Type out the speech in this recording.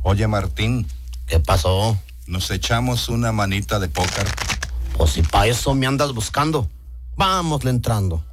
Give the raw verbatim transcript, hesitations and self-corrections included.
Oye, Martín. ¿Qué pasó? Nos echamos una manita de póker. Pues si pa' eso me andas buscando. Vámosle entrando.